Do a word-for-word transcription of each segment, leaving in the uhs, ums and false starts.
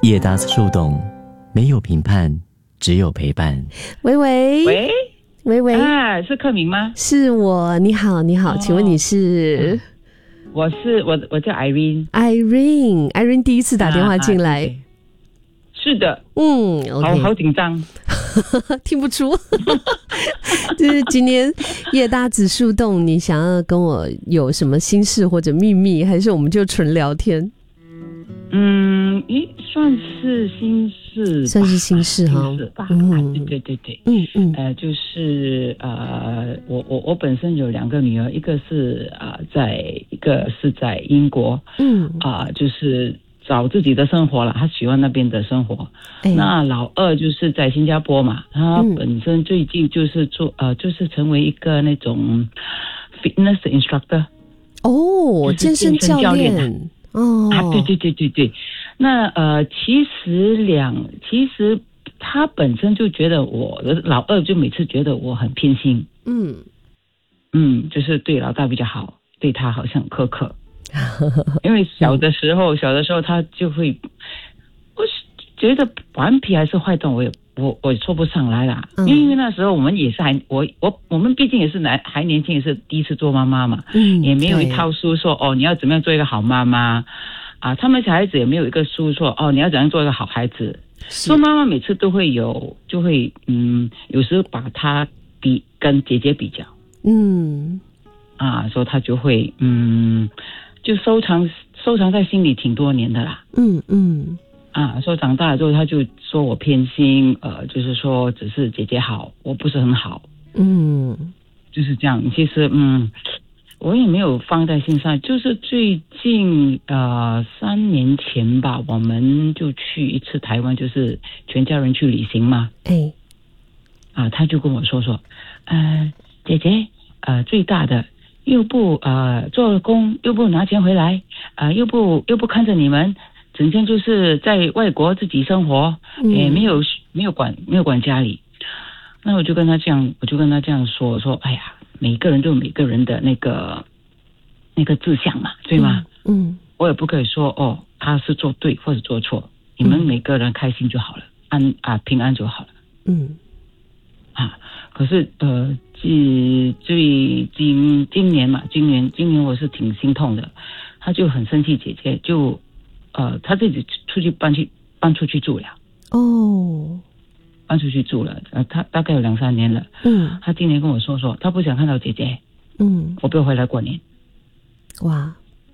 叶达斯树洞，没有评判，只有陪伴。 喂喂喂喂喂， 啊，是克明吗？ 是我，你好，你好，哦、请问你是？ 我是我，我叫 Irene。Irene，Irene Irene 第一次打电话进来、啊啊， 是的， 嗯， okay、 好好紧张， 听不出。就是今天叶大子树洞，你想要跟我有什么心事或者秘密，还是我们就纯聊天？ 嗯，咦，算是心事， 算是心事哈， 心事吧。嗯，对对对对， 嗯嗯， 呃，就是呃，我我我本身有两个女儿，一个是啊、呃，在一个是在英国， 嗯啊、呃，就是找自己的生活了，她喜欢那边的生活。哎、那老二就是在新加坡嘛，他本身最近就是做、嗯、呃，就是成为一个那种 fitness instructor， 哦，健身教练。哦、 啊，对对对对对，那呃，其实两，其实他本身就觉得我的老二就每次觉得我很偏心，嗯嗯，就是对老大比较好，对他好像很苛刻，因为小的时候，小的时候他就会，我觉得顽皮还是坏动，我也我我也说不上来啦、嗯，因为那时候我们也是还我我我们毕竟也是男还年轻，也是第一次做妈妈嘛，嗯，也没有一套书说哦你要怎么样做一个好妈妈啊，他们小孩子也没有一个书说哦你要怎样做一个好孩子，做妈妈每次都会有就会嗯有时候把他比跟姐姐比较，嗯啊，所以他就会嗯就收藏收藏在心里挺多年的啦，嗯嗯。啊，说长大了之后，他就说我偏心，呃，就是说只是姐姐好，我不是很好，嗯，就是这样。其实，嗯，我也没有放在心上。就是最近呃三年前吧，我们就去一次台湾，就是全家人去旅行嘛。哎，啊，他就跟我说说，呃，姐姐，呃，最大的又不呃做工，又不拿钱回来，啊、呃，又不又不看着你们。整天就是在外国自己生活，也没有没有管没有管家里。那我就跟他这样，我就跟他这样说，我说，哎呀，每个人都有每个人的那个那个志向嘛，对吗？嗯，嗯我也不可以说哦，他是做对或者做错，你们每个人开心就好了，安啊平安就好了。嗯，啊，可是呃，最最今今年嘛，今年今年我是挺心痛的，他就很生气，姐姐就。呃，他自己出去搬去搬出去住了。哦，搬出去住了，呃，他大概有两三年了。嗯，他今年跟我说说，他不想看到姐姐。嗯，我不要回来过年。 哇，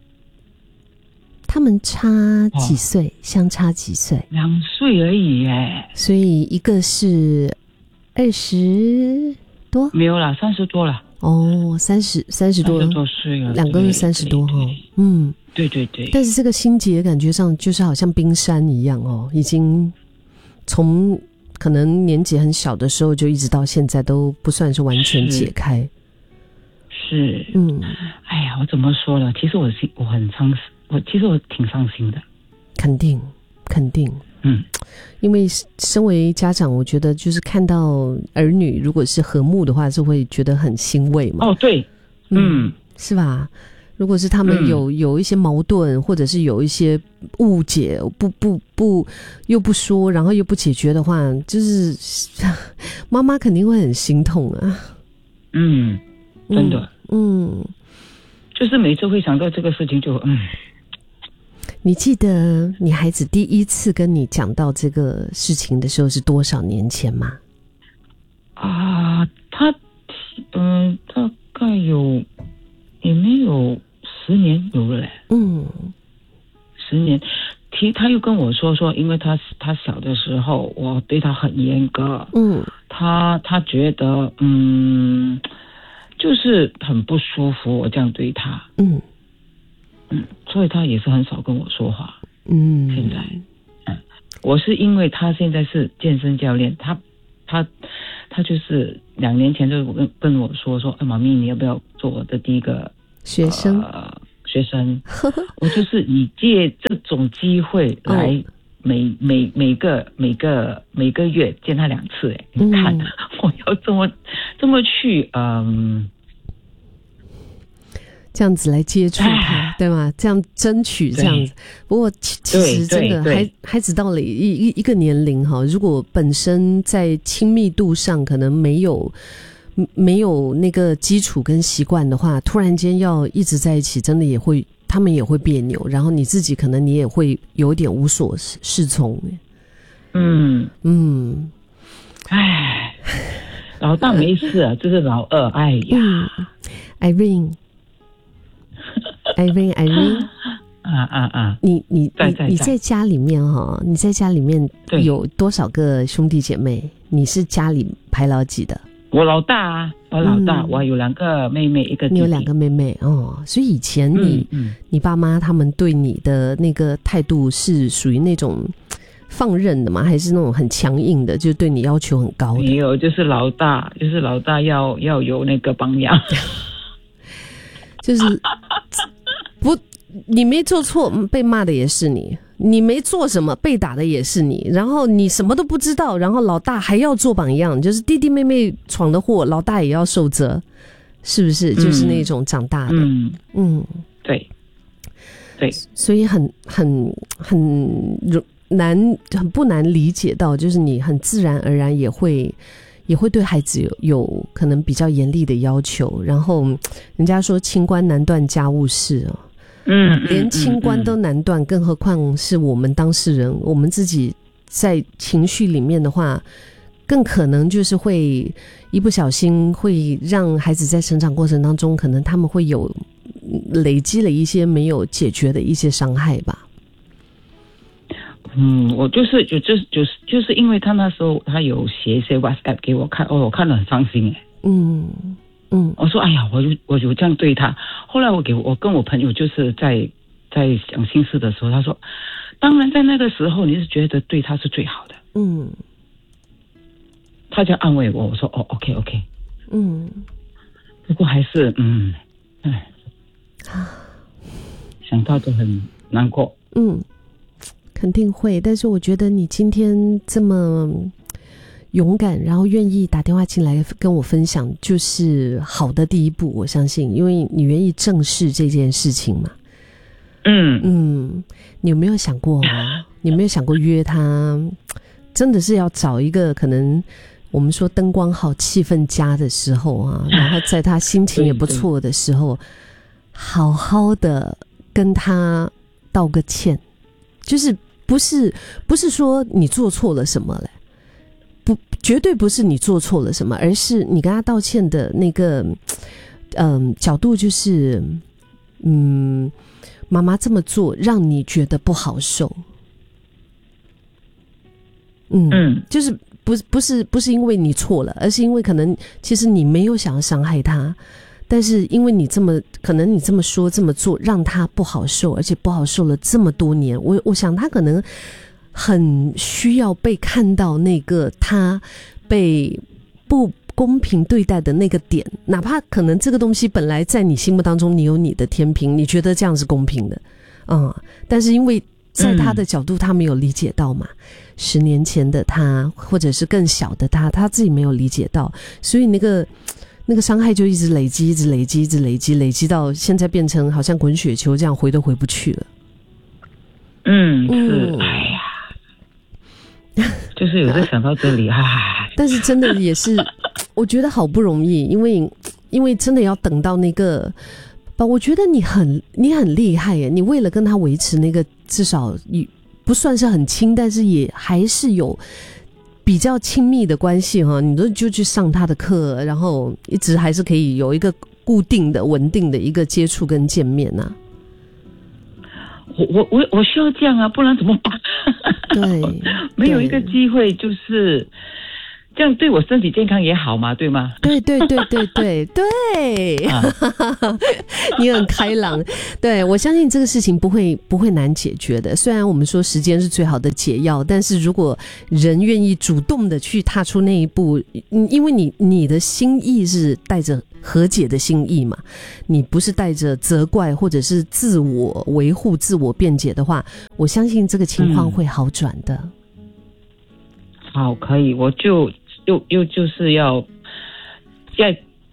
他们差几岁？哦、相差几岁？ 两岁而已耶。 所以一个是二十多， 没有啦，三十多了。 哦，三十三十多， 三十多岁了， 两个是三十多哈。嗯。 对对对， 但是这个心结感觉上就是好像冰山一样哦，已经从可能年纪很小的时候就一直到现在都不算是完全解开。 是，是嗯，哎呀，我怎么说呢？其实我心我很伤心，我其实我挺伤心的。 肯定，肯定，嗯，因为身为家长，我觉得就是看到儿女如果是和睦的话，是会觉得很欣慰嘛。 哦，对，嗯， 嗯是吧？如果是他们有、嗯、有一些矛盾，或者是有一些误解，不不不又不说，然后又不解决的话，就是妈妈肯定会很心痛啊。 嗯，真的， 嗯，嗯就是每次会想到这个事情就嗯。 你记得你孩子第一次跟你讲到这个事情的时候是多少年前吗？ 啊，他嗯、呃，大概有也没有。十年有了嘞，嗯，十年。其实他又跟我说说，因为他他小的时候我对他很严格，嗯，他他觉得嗯，就是很不舒服，我这样对他，嗯嗯，所以他也是很少跟我说话，嗯，现在，嗯，我是因为他现在是健身教练，他他他就是两年前就跟跟我说说，哎，妈咪，你要不要做我的第一个？ 学生、 呃，学生，我就是以借这种机会来每、哦、每每个每个每个月见他两次，哎，你看、嗯、我要这么这么去，嗯， 这样子来接触他，对吗？这样争取这样子。不过其其实真的孩孩子到了一一一个年龄哈，如果本身在亲密度上可能没有没有那个基础跟习惯的话，突然间要一直在一起，真的也会他们也会别扭，然后你自己可能你也会有点无所适从。 嗯嗯， 唉，老大没事啊，这是老二，哎呀。 嗯 Irene Irene Irene 啊啊啊！ 你你在在你在家里面哈？你在家里面有多少个兄弟姐妹？你是家里排老几的？ 我老大啊，我老大，嗯、我有两个妹妹，一个弟弟。 你有两个妹妹哦，所以以前你、嗯嗯、你爸妈他们对你的那个态度是属于那种放任的吗？还是那种很强硬的，就对你要求很高的？ 没有，就是老大，就是老大要要有那个榜样。 就是不，你没做错，被骂的也是你；你没做什么，被打的也是你。然后你什么都不知道，然后老大还要做榜样，就是弟弟妹妹闯的祸，老大也要受责，是不是？嗯、就是那种长大的， 嗯嗯， 对，对， 所以很很很难，很不难理解到，就是你很自然而然也会。也会对孩子有有可能比较严厉的要求，然后人家说清官难断家务事哦， 嗯， 连清官都难断，更何况是我们当事人，我们自己在情绪里面的话，更可能就是会一不小心会让孩子在成长过程当中，可能他们会有累积了一些没有解决的一些伤害吧。 嗯，我就是就就是就是就是因为他那时候他有写一些 WhatsApp 给我看，哦，我看了很伤心哎。 嗯嗯， 我说哎呀，我就我就这样对他。后来我给我跟我朋友就是在在讲心事的时候，他说，当然在那个时候你是觉得对他是最好的。 嗯， 他就安慰我，我说哦 OK OK。 嗯， 不过还是嗯，哎，想到都很难过。 嗯。肯定会，但是我觉得你今天这么勇敢，然后愿意打电话进来跟我分享，就是好的第一步。我相信，因为你愿意正视这件事情嘛。 嗯嗯，你有没有想过啊？你有没有想过约他？真的是要找一个可能我们说灯光好、气氛佳的时候啊，然后在他心情也不错的时候，好好的跟他道个歉，就是。不是不是说你做错了什么嘞，不，绝对不是你做错了什么，而是你跟他道歉的那个嗯、呃、角度就是，嗯，妈妈这么做让你觉得不好受，嗯嗯， 就是不不是不是因为你错了，而是因为可能其实你没有想要伤害他。但是因为你这么可能你这么说这么做让他不好受，而且不好受了这么多年，我我想他可能很需要被看到那个他被不公平对待的那个点，哪怕可能这个东西本来在你心目当中你有你的天平，你觉得这样是公平的，嗯，但是因为在他的角度他没有理解到嘛，十年前的他或者是更小的他，他自己没有理解到，所以那个那个伤害就一直累积一直累积一直累积累积到现在变成好像滚雪球这样回都回不去了。 嗯，是，嗯、哎呀，就是有在想到这里啊， 但是真的也是我觉得好不容易，因为因为真的要等到那个我觉得你很你很厉害耶，你为了跟他维持那个至少不算是很亲，但是也还是有比较亲密的关系哈，你都就去上他的课，然后一直还是可以有一个固定的稳定的一个接触跟见面啊。 我我我我需要这样啊，不然怎么办？ 对， 没有一个机会，就是这样对我身体健康也好嘛，对吗？ 对对对对对对，啊、你很开朗。对，我相信这个事情不会不会难解决的。虽然我们说时间是最好的解药，但是如果人愿意主动的去踏出那一步，因为你你的心意是带着和解的心意嘛，你不是带着责怪或者是自我维护、自我辩解的话，我相信这个情况会好转的。嗯、 好，可以，我就。又又就是要在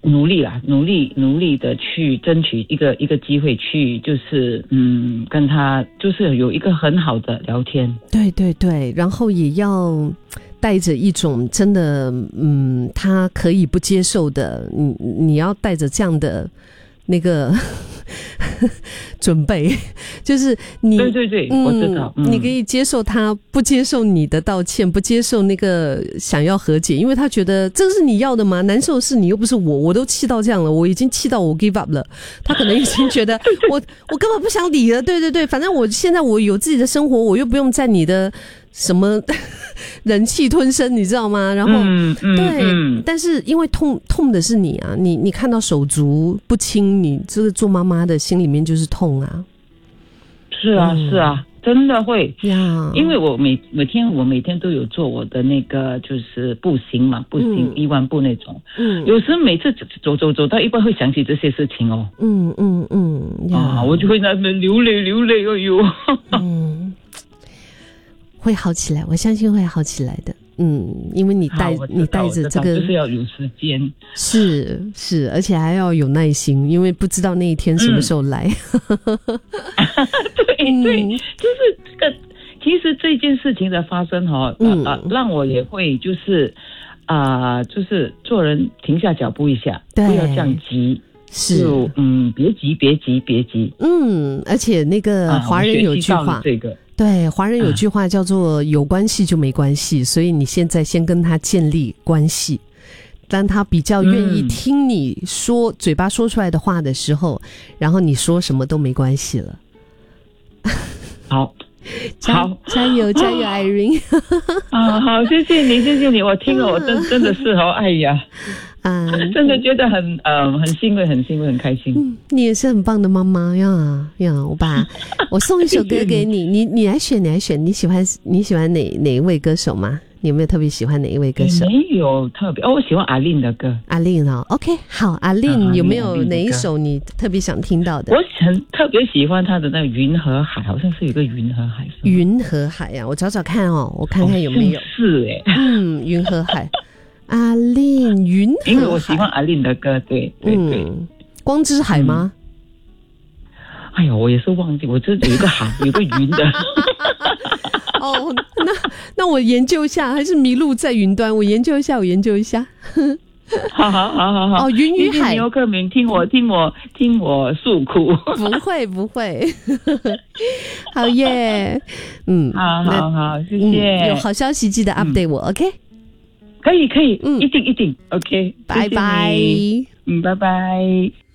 努力啦，努力努力的去争取一个一个机会去，就是嗯，跟他就是有一个很好的聊天。 对对对，然后也要带着一种真的，嗯，他可以不接受的，你你要带着这样的那个准备，就是你对对对， 嗯、 我知道、嗯， 你可以接受他不接受你的道歉，不接受那个想要和解，因为他觉得这是你要的吗？难受的是你，又不是我，我都气到这样了，我已经气到我 give up 了，他可能已经觉得我我根本不想理了，对对对，反正我现在我有自己的生活，我又不用在你的什么忍气吞声，你知道吗？然后、 嗯嗯、 对、 嗯， 但是因为痛痛的是你啊，你你看到手足不清，你这个做妈妈的心里面就是痛啊。 是啊、嗯、是啊，真的会呀， 因为我每每天我每天都有做我的那个就是步行嘛，步行一万步那种，嗯，有时每次走走走到一半会想起这些事情哦， 嗯嗯嗯， 啊，我就会在那边流泪流泪，哎呦，嗯。 会好起来，我相信会好起来的。嗯，因为你带你带着这个， 就是要有时间， 是是，而且还要有耐心，因为不知道那一天什么时候来。 嗯、对对，就是这个。其实这件事情的发生哈、哦，嗯、呃，让我也会就是啊、呃，就是做人停下脚步一下，不要这样急。 是， 嗯，别急，别急，别急。 嗯，而且那个华人有句话， 啊、这个。 对，华人有句话叫做有关系就没关系，所以你现在先跟他建立关系，当他比较愿意听你说、嗯、嘴巴说出来的话的时候，然后你说什么都没关系了。 好， 好，加油加油 Irene 啊，好，谢谢你，谢谢你，我听了我真真的是哦，哎呀。啊，真的觉得很呃很欣慰，很欣慰，很开心。 嗯，你也是很棒的妈妈呀呀！我把我送一首歌给你，你你来选，你来选，你喜欢你喜欢哪哪一位歌手吗？你有没有特别喜欢哪一位歌手？ 没有特别哦，我喜欢阿令的歌。 阿令哦 ，OK， 好，阿令、啊、有没有哪一首你特别想听到的？ 我很特别喜欢他的那个《云和海》，好像是有一个云和海。 云和海呀、啊，我找找看哦，我看看有没有。 哦、是哎， 嗯，云和海。阿令云和海， 因为我喜欢阿令的歌，对对对、嗯， 光之海吗？ 嗯、哎呀，我也是忘记，我这有一个海，有一个云的。 哦，那那我研究一下，还是迷路在云端？我研究一下，我研究一下。 好好好好好。 哦，云与海。 牛克明，听我听我听我诉苦。 不会不会。好耶，嗯， 好好好，谢谢、 嗯。有好消息记得 update 我、嗯、，OK。 可以可以，嗯，一定一定 ，OK， 拜拜， 嗯，拜拜。